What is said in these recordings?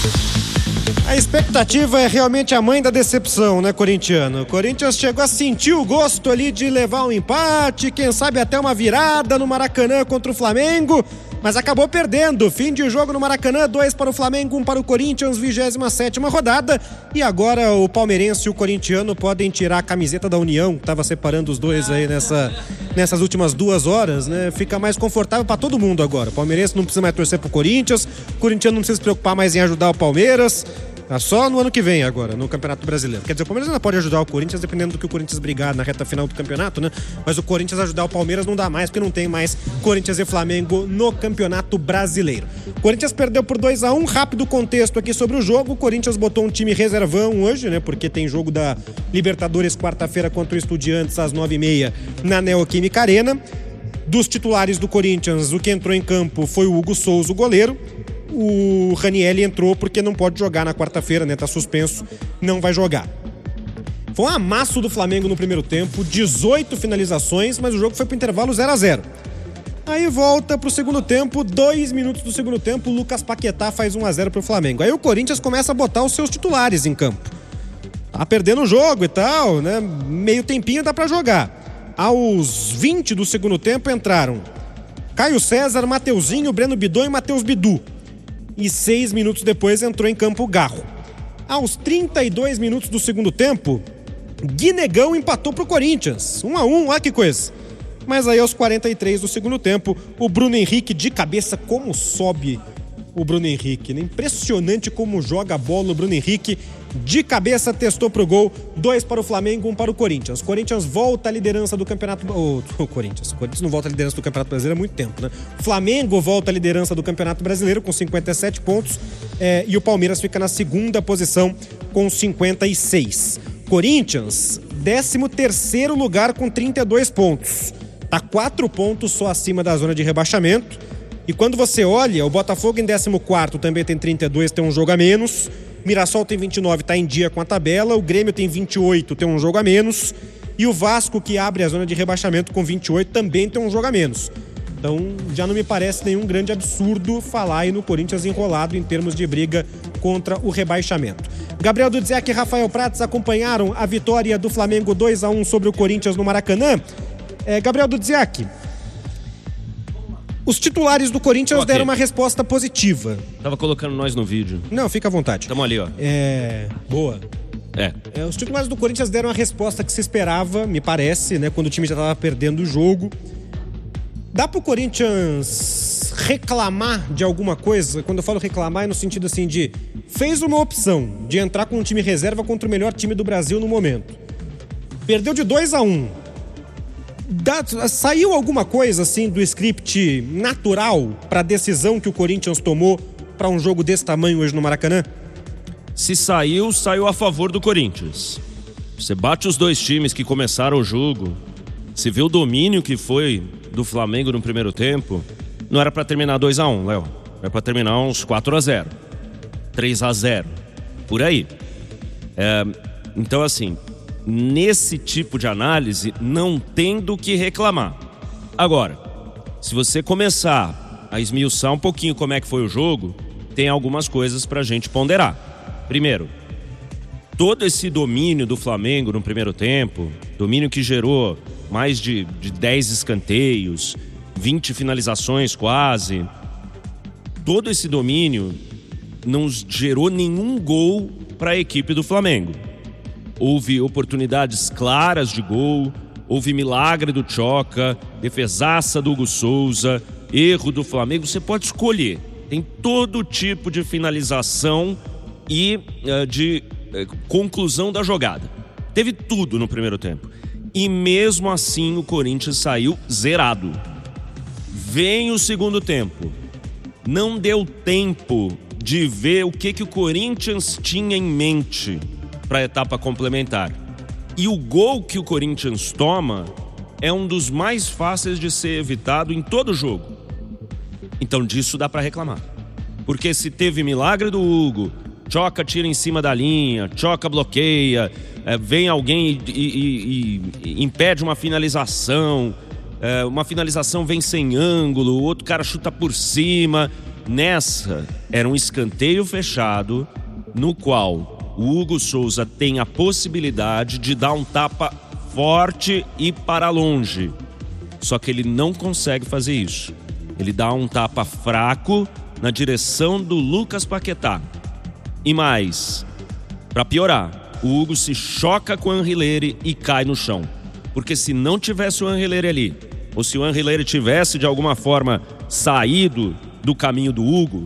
A expectativa é realmente a mãe da decepção, né, corintiano? O Corinthians chegou a sentir o gosto ali de levar um empate, quem sabe até uma virada no Maracanã contra o Flamengo, mas acabou perdendo. Fim de jogo no Maracanã, 2 para o Flamengo, 1 para o Corinthians, 27ª rodada. E agora o palmeirense e o corintiano podem tirar a camiseta da União, que estava separando os dois aí nessas últimas 2 horas, né? Fica mais confortável para todo mundo agora. O palmeirense não precisa mais torcer pro Corinthians, o corintiano não precisa se preocupar mais em ajudar o Palmeiras. Só no ano que vem agora, no Campeonato Brasileiro. Quer dizer, o Palmeiras ainda pode ajudar o Corinthians, dependendo do que o Corinthians brigar na reta final do campeonato, né? Mas o Corinthians ajudar o Palmeiras não dá mais, porque não tem mais Corinthians e Flamengo no Campeonato Brasileiro. O Corinthians perdeu por 2-1, rápido contexto aqui sobre o jogo. O Corinthians botou um time reservão hoje, né? Porque tem jogo da Libertadores quarta-feira contra o Estudiantes às 9h30 na Neoquímica Arena. Dos titulares do Corinthians, o que entrou em campo foi o Hugo Souza, o goleiro. O Ranieri entrou porque não pode jogar na quarta-feira, né? Tá suspenso, não vai jogar. Foi um amasso do Flamengo no primeiro tempo, 18 finalizações, mas o jogo foi pro intervalo 0-0. Aí volta pro segundo tempo, 2 minutos do segundo tempo, o Lucas Paquetá faz 1-0 pro Flamengo. Aí o Corinthians começa a botar os seus titulares em campo. Tá perdendo o jogo e tal, né? Meio tempinho dá pra jogar. Aos 20 do segundo tempo entraram Caio César, Mateuzinho, Breno Bidon e Matheus Bidu. E 6 minutos depois entrou em campo o Garro. Aos 32 minutos do segundo tempo, Guinegão empatou pro Corinthians. 1-1, olha que coisa. Mas aí aos 43 do segundo tempo, o Bruno Henrique de cabeça, como sobe o Bruno Henrique, né? Impressionante como joga a bola o Bruno Henrique. De cabeça testou pro gol, 2 para o Flamengo, 1 para o Corinthians. Corinthians volta à liderança do campeonato... O Corinthians não volta à liderança do Campeonato Brasileiro há muito tempo, né? Flamengo volta à liderança do Campeonato Brasileiro com 57 pontos e o Palmeiras fica na segunda posição com 56. Corinthians, 13º lugar com 32 pontos. Tá 4 pontos só acima da zona de rebaixamento. E quando você olha, o Botafogo em 14º também tem 32, tem um jogo a menos. Mirassol tem 29, tá em dia com a tabela. O Grêmio tem 28, tem um jogo a menos. E o Vasco, que abre a zona de rebaixamento com 28, também tem um jogo a menos. Então já não me parece nenhum grande absurdo falar aí no Corinthians enrolado em termos de briga contra o rebaixamento. Gabriel Dudziak e Rafael Prats acompanharam a vitória do Flamengo 2-1 sobre o Corinthians no Maracanã. Gabriel Dudziak, os titulares do Corinthians deram uma resposta positiva. Tava colocando nós no vídeo. Não, fica à vontade. Tamo ali, ó. Boa. Os titulares do Corinthians deram a resposta que se esperava, me parece, né? Quando o time já tava perdendo o jogo. Dá pro Corinthians reclamar de alguma coisa? Quando eu falo reclamar é no sentido assim de... Fez uma opção de entrar com um time reserva contra o melhor time do Brasil no momento. Perdeu de 2-1. Saiu alguma coisa assim do script natural para a decisão que o Corinthians tomou para um jogo desse tamanho hoje no Maracanã? Se saiu a favor do Corinthians. Você bate os dois times que começaram o jogo, você vê o domínio que foi do Flamengo no primeiro tempo. Não era para terminar 2-1, Léo. Era para terminar uns 4-0, 3-0, por aí. Então assim, nesse tipo de análise, não tem do que reclamar. Agora, se você começar a esmiuçar um pouquinho como é que foi o jogo, tem algumas coisas pra gente ponderar. Primeiro, todo esse domínio do Flamengo no primeiro tempo, domínio que gerou mais de 10 escanteios, 20 finalizações quase, todo esse domínio não gerou nenhum gol para a equipe do Flamengo. Houve oportunidades claras de gol, houve milagre do Tchoca, defesaça do Hugo Souza, erro do Flamengo. Você pode escolher. Tem todo tipo de finalização e de conclusão da jogada. Teve tudo no primeiro tempo. E mesmo assim o Corinthians saiu zerado. Vem o segundo tempo. Não deu tempo de ver o que o Corinthians tinha em mente para a etapa complementar. E o gol que o Corinthians toma é um dos mais fáceis de ser evitado em todo o jogo. Então disso dá para reclamar. Porque se teve milagre do Hugo, Tchoca tira em cima da linha, Tchoca bloqueia, vem alguém e impede uma finalização vem sem ângulo, o outro cara chuta por cima. nessa era um escanteio fechado no qual o Hugo Souza tem a possibilidade de dar um tapa forte e para longe. Só que ele não consegue fazer isso. Ele dá um tapa fraco na direção do Lucas Paquetá. E mais, para piorar, o Hugo se choca com o Anrileri e cai no chão. Porque se não tivesse o Anrileri ali, ou se o Anrileri tivesse de alguma forma saído do caminho do Hugo,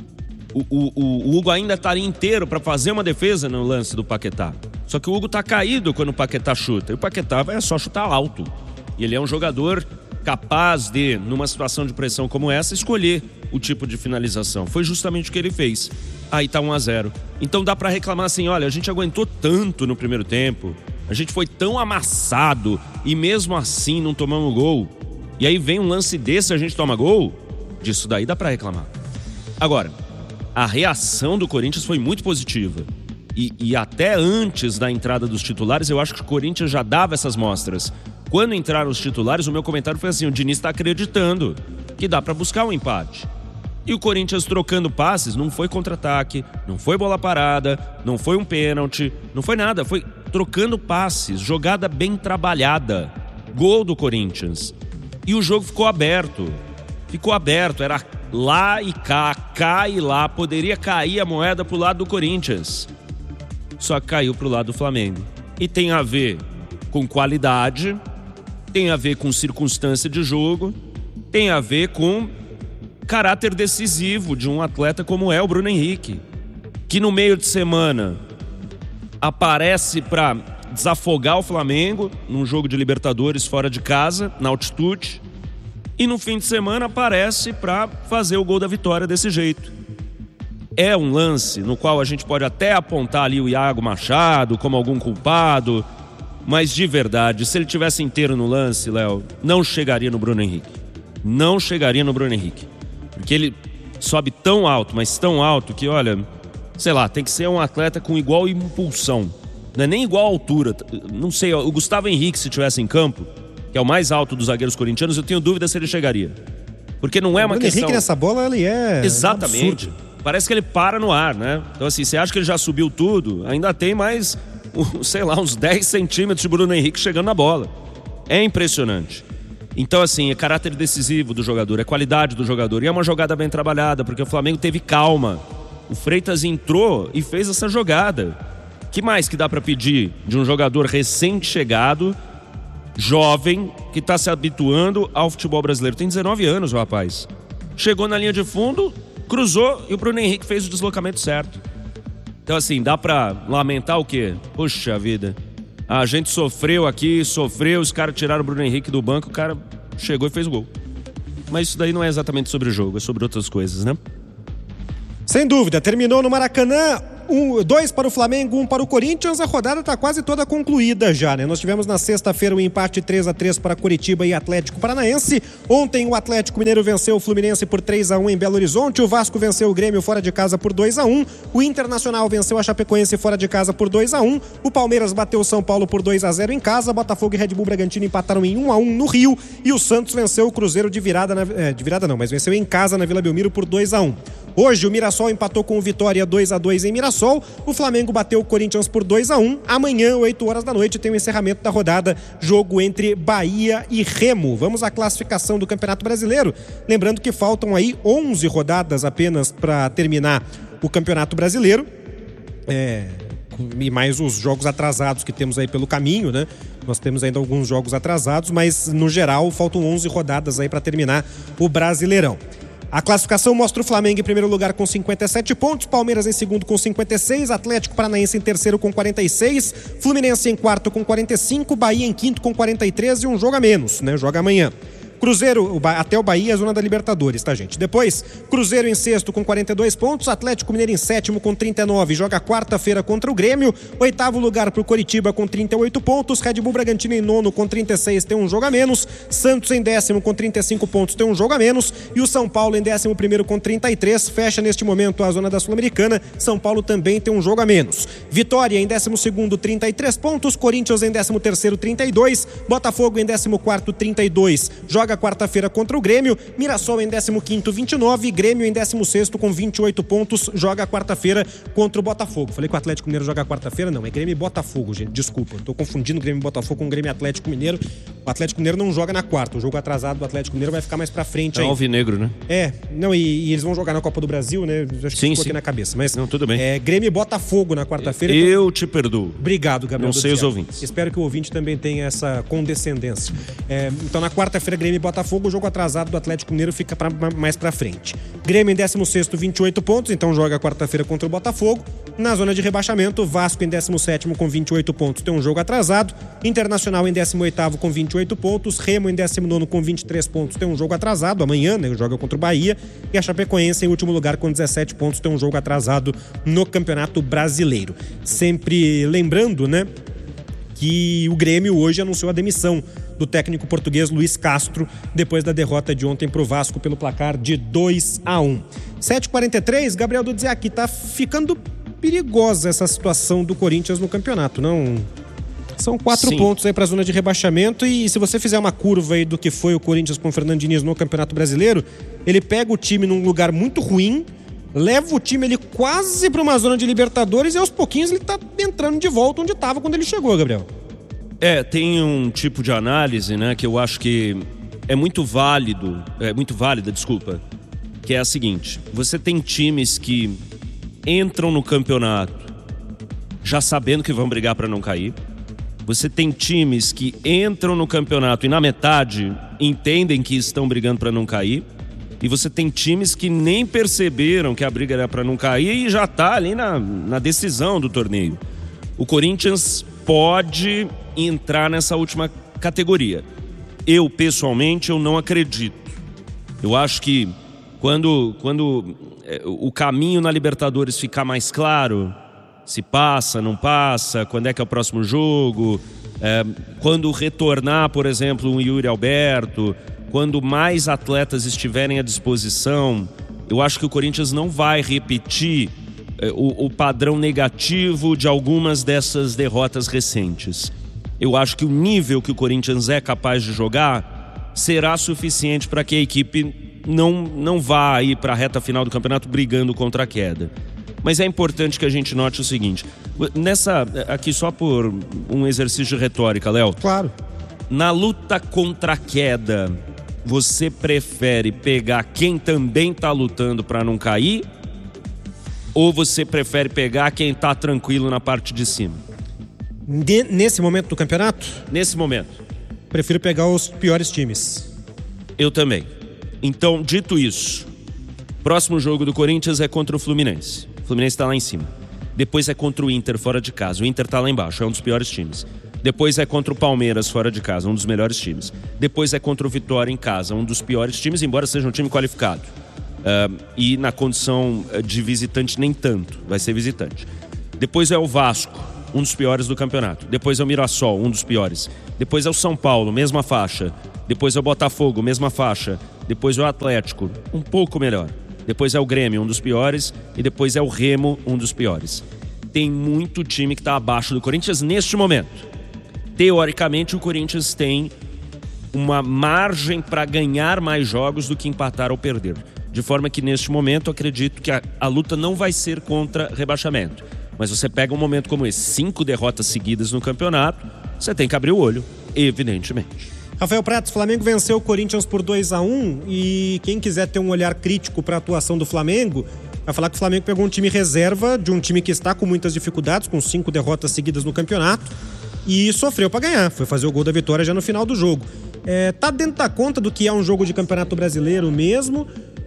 o Hugo ainda estaria inteiro para fazer uma defesa no lance do Paquetá. Só que o Hugo tá caído quando o Paquetá chuta. E o Paquetá vai só chutar alto. E ele é um jogador capaz de, numa situação de pressão como essa, escolher o tipo de finalização. Foi justamente o que ele fez. Aí tá 1-0. Então dá pra reclamar assim, olha, a gente aguentou tanto no primeiro tempo, a gente foi tão amassado e mesmo assim não tomamos gol. E aí vem um lance desse e a gente toma gol? Disso daí dá pra reclamar. Agora, a reação do Corinthians foi muito positiva. E até antes da entrada dos titulares, eu acho que o Corinthians já dava essas mostras. Quando entraram os titulares, o meu comentário foi assim, o Diniz está acreditando que dá para buscar um empate. E o Corinthians trocando passes, não foi contra-ataque, não foi bola parada, não foi um pênalti, não foi nada, foi trocando passes, jogada bem trabalhada, gol do Corinthians. E o jogo ficou aberto, era lá e cá e lá, poderia cair a moeda pro lado do Corinthians. Só que caiu pro lado do Flamengo. E tem a ver com qualidade, tem a ver com circunstância de jogo, tem a ver com caráter decisivo de um atleta como é o Bruno Henrique, que no meio de semana aparece para desafogar o Flamengo num jogo de Libertadores fora de casa, na altitude, e no fim de semana aparece para fazer o gol da vitória desse jeito. É um lance no qual a gente pode até apontar ali o Iago Machado como algum culpado, mas de verdade, se ele tivesse inteiro no lance, Léo, não chegaria no Bruno Henrique. Não chegaria no Bruno Henrique. Porque ele sobe tão alto, mas tão alto que, olha, sei lá, tem que ser um atleta com igual impulsão. Não é nem igual altura. Não sei, o Gustavo Henrique, se estivesse em campo, que é o mais alto dos zagueiros corintianos, eu tenho dúvida se ele chegaria. Porque não é uma questão... O Bruno Henrique nessa bola, ele é... Exatamente. Absurdo. Parece que ele para no ar, né? Então assim, você acha que ele já subiu tudo, ainda tem mais, sei lá, uns 10 centímetros de Bruno Henrique chegando na bola. É impressionante. Então assim, é caráter decisivo do jogador, é qualidade do jogador. E é uma jogada bem trabalhada, porque o Flamengo teve calma. O Freitas entrou e fez essa jogada. Que mais que dá pra pedir de um jogador recém-chegado, jovem, que tá se habituando ao futebol brasileiro? Tem 19 anos, o rapaz. Chegou na linha de fundo, cruzou e o Bruno Henrique fez o deslocamento certo. Então assim, dá pra lamentar o quê? Puxa vida, a gente sofreu, os caras tiraram o Bruno Henrique do banco, o cara chegou e fez o gol. Mas isso daí não é exatamente sobre o jogo, é sobre outras coisas, né? Sem dúvida, terminou no Maracanã. 2 para o Flamengo, 1 para o Corinthians. A rodada está quase toda concluída já, né? Nós tivemos na sexta-feira o empate 3-3 para Curitiba e Atlético Paranaense. Ontem o Atlético Mineiro venceu o Fluminense por 3-1 em Belo Horizonte. O Vasco venceu o Grêmio fora de casa por 2-1. O Internacional venceu a Chapecoense fora de casa por 2-1. O Palmeiras bateu o São Paulo por 2-0 em casa. Botafogo e Red Bull Bragantino empataram em 1-1 no Rio. E o Santos venceu o Cruzeiro venceu em casa na Vila Belmiro por 2-1. Hoje o Mirassol empatou com o Vitória 2-2 em Mirassol. O Flamengo bateu o Corinthians por 2-1. Amanhã, 8 horas da noite, tem o encerramento da rodada, jogo entre Bahia e Remo. Vamos à classificação do Campeonato Brasileiro. Lembrando que faltam aí 11 rodadas apenas para terminar o Campeonato Brasileiro. E mais os jogos atrasados que temos aí pelo caminho, né? Nós temos ainda alguns jogos atrasados, mas no geral faltam 11 rodadas aí para terminar o Brasileirão. A classificação mostra o Flamengo em primeiro lugar com 57 pontos, Palmeiras em segundo com 56, Atlético Paranaense em terceiro com 46, Fluminense em quarto com 45, Bahia em quinto com 43 e um jogo a menos, né? Joga amanhã. Cruzeiro, até o Bahia, a zona da Libertadores, tá, gente? Depois, Cruzeiro em sexto com 42 pontos, Atlético Mineiro em sétimo com 39, joga quarta-feira contra o Grêmio. Oitavo lugar pro Coritiba com 38 pontos, Red Bull Bragantino em nono com 36, tem um jogo a menos, Santos em décimo com 35 pontos, tem um jogo a menos, e o São Paulo em 11º com 33, fecha neste momento a zona da Sul-Americana. São Paulo também tem um jogo a menos. Vitória em 12º, 33 pontos, Corinthians em 13º, 32, Botafogo em 14º, 32, joga joga quarta-feira contra o Grêmio. Mirassol em 15º, 29. Grêmio em 16º com 28 pontos. Joga quarta-feira contra o Botafogo. Falei que o Atlético Mineiro joga quarta-feira? Não, é Grêmio e Botafogo, gente. Desculpa, tô confundindo Grêmio e Botafogo com Grêmio e Atlético Mineiro. O Atlético Mineiro não joga na quarta. O jogo atrasado do Atlético Mineiro vai ficar mais pra frente aí. É alvinegro, né? Não, e eles vão jogar na Copa do Brasil, né? Acho que ficou aqui na cabeça. Mas não, tudo bem. Grêmio e Botafogo na quarta-feira. Eu te perdoo. Obrigado, Gabriel. Não sei os ouvintes. Espero que o ouvinte também tenha essa condescendência. Então, na quarta-feira, Grêmio e Botafogo, o jogo atrasado do Atlético Mineiro fica mais pra frente. Grêmio em 16º, 28 pontos, então joga quarta-feira contra o Botafogo. Na zona de rebaixamento, Vasco em 17º com 28 pontos, tem um jogo atrasado. Internacional em 18º com 28 pontos. Remo em 19º com 23 pontos, tem um jogo atrasado. Amanhã, né, joga contra o Bahia. E a Chapecoense em último lugar com 17 pontos, tem um jogo atrasado no Campeonato Brasileiro. Sempre lembrando, né, que o Grêmio hoje anunciou a demissão do técnico português Luiz Castro, depois da derrota de ontem pro Vasco pelo placar de 2-1. 7h43, Gabriel Dudziak, tá ficando perigosa essa situação do Corinthians no campeonato, não? São 4 pontos aí pra zona de rebaixamento, e se você fizer uma curva aí do que foi o Corinthians com o Fernando Diniz no Campeonato Brasileiro, ele pega o time num lugar muito ruim, leva o time ele quase pra uma zona de Libertadores, e aos pouquinhos ele tá entrando de volta onde tava quando ele chegou, Gabriel. Tem um tipo de análise, né, que eu acho que é muito válida, que é a seguinte: você tem times que entram no campeonato já sabendo que vão brigar para não cair. Você tem times que entram no campeonato e na metade entendem que estão brigando para não cair. E você tem times que nem perceberam que a briga era para não cair e já tá ali na decisão do torneio. O Corinthians pode entrar nessa última categoria. Eu, pessoalmente, eu não acredito. Eu acho que quando o caminho na Libertadores ficar mais claro, se passa, não passa, quando é que é o próximo jogo, quando retornar, por exemplo, um Yuri Alberto, quando mais atletas estiverem à disposição, eu acho que o Corinthians não vai repetir o padrão negativo de algumas dessas derrotas recentes. Eu acho que o nível que o Corinthians é capaz de jogar será suficiente para que a equipe não vá aí para a reta final do campeonato brigando contra a queda. Mas é importante que a gente note o seguinte, aqui só por um exercício de retórica, Léo. Claro. Na luta contra a queda, você prefere pegar quem também está lutando para não cair, ou você prefere pegar quem está tranquilo na parte de cima? Nesse momento do campeonato? Nesse momento. Prefiro pegar os piores times. Eu também. Então, dito isso, próximo jogo do Corinthians é contra o Fluminense. O Fluminense está lá em cima. Depois é contra o Inter fora de casa. O Inter está lá embaixo, é um dos piores times. Depois é contra o Palmeiras fora de casa, um dos melhores times. Depois é contra o Vitória em casa, um dos piores times, embora seja um time qualificado. E na condição de visitante nem tanto, vai ser visitante. Depois é o Vasco, um dos piores do campeonato. Depois é o Mirassol, um dos piores. Depois é o São Paulo, mesma faixa. Depois é o Botafogo, mesma faixa. Depois é o Atlético, um pouco melhor. Depois é o Grêmio, um dos piores. E depois é o Remo, um dos piores. Tem muito time que está abaixo do Corinthians neste momento. Teoricamente, o Corinthians tem uma margem para ganhar mais jogos do que empatar ou perder. De forma que, neste momento, acredito que a luta não vai ser contra rebaixamento. Mas você pega um momento como esse, 5 derrotas seguidas no campeonato, você tem que abrir o olho, evidentemente. Rafael Pratos, Flamengo venceu o Corinthians por 2-1, e quem quiser ter um olhar crítico para a atuação do Flamengo, vai falar que o Flamengo pegou um time reserva de um time que está com muitas dificuldades, com 5 derrotas seguidas no campeonato, e sofreu para ganhar, foi fazer o gol da vitória já no final do jogo. Tá dentro da conta do que é um jogo de campeonato brasileiro mesmo,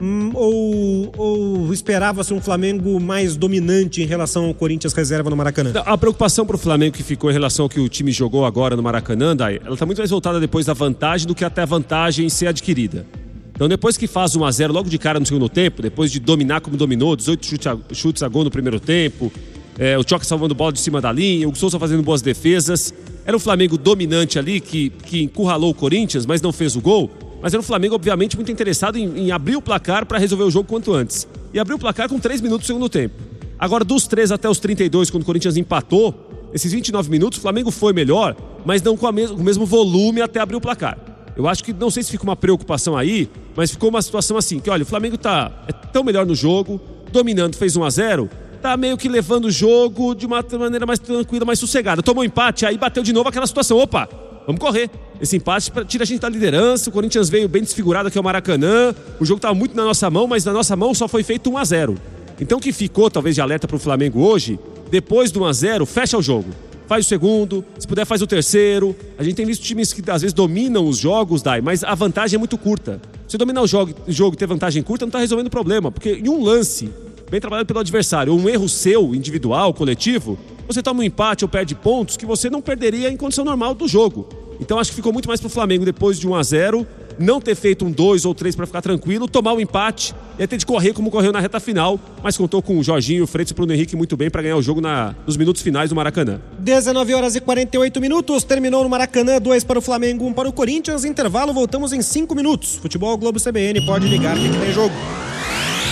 ou esperava-se um Flamengo mais dominante em relação ao Corinthians reserva no Maracanã? A preocupação para o Flamengo que ficou em relação ao que o time jogou agora no Maracanã, ela está muito mais voltada depois da vantagem do que até a vantagem ser adquirida. Então depois que faz 1-0 logo de cara no segundo tempo, depois de dominar como dominou, 18 chutes a gol no primeiro tempo, o Tchoca salvando bola de cima da linha, o Souza fazendo boas defesas, era um Flamengo dominante ali que encurralou o Corinthians, mas não fez o gol. Mas era um Flamengo, obviamente, muito interessado em abrir o placar para resolver o jogo quanto antes. E abriu o placar com 3 minutos do segundo tempo. Agora, dos 3 até os 32, quando o Corinthians empatou, esses 29 minutos, o Flamengo foi melhor, mas não com o mesmo volume até abrir o placar. Eu acho que, não sei se fica uma preocupação aí, mas ficou uma situação assim, que olha, o Flamengo é tão melhor no jogo, dominando, fez 1-0, tá meio que levando o jogo de uma maneira mais tranquila, mais sossegada. Tomou um empate, aí bateu de novo aquela situação, opa, vamos correr. Esse empate tira a gente da liderança, o Corinthians veio bem desfigurado aqui ao Maracanã, o jogo estava muito na nossa mão, mas na nossa mão só foi feito 1-0. Então o que ficou, talvez, de alerta para o Flamengo hoje, depois do 1-0, fecha o jogo. Faz o segundo, se puder faz o terceiro. A gente tem visto times que às vezes dominam os jogos, Dai, mas a vantagem é muito curta. Se dominar o jogo e ter vantagem curta, não está resolvendo o problema, porque em um lance, bem trabalhado pelo adversário, ou um erro seu, individual, coletivo, você toma um empate ou perde pontos que você não perderia em condição normal do jogo. Então acho que ficou muito mais pro Flamengo depois de 1-0, não ter feito um 2 ou 3 para ficar tranquilo, tomar o empate e ter de correr como correu na reta final, mas contou com o Jorginho, o Freitas e o Bruno Henrique muito bem para ganhar o jogo nos minutos finais do Maracanã. 19h48, terminou no Maracanã, 2 para o Flamengo, 1 para o Corinthians, intervalo, voltamos em 5 minutos. Futebol Globo CBN, pode ligar que tem jogo.